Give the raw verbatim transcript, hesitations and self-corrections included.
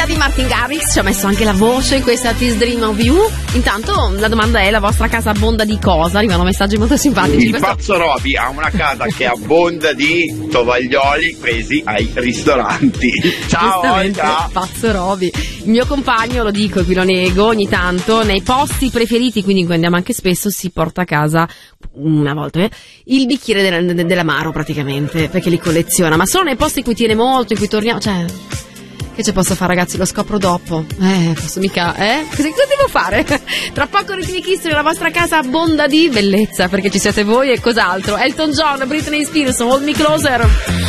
vita di Martin Garrix, ci ha messo anche la voce in questa This Dream of You. Intanto la domanda è: la vostra casa abbonda di cosa? Arrivano messaggi molto simpatici. Il Questo... pazzo Roby ha una casa che abbonda di tovaglioli presi ai ristoranti. Ciao, ciao. Pazzo Roby. Il mio compagno, lo dico e qui lo nego, ogni tanto nei posti preferiti, quindi in cui andiamo anche spesso, si porta a casa una volta eh, il bicchiere della, dell'amaro praticamente, perché li colleziona, ma solo nei posti in cui tiene molto, in cui torniamo, cioè che ci posso fare, ragazzi? Lo scopro dopo. Eh, posso mica, eh? Cosa, cosa devo fare? Tra poco Ritmic History, la vostra casa abbonda di bellezza, perché ci siete voi e cos'altro. Elton John, Britney Spears, Hold Me Closer.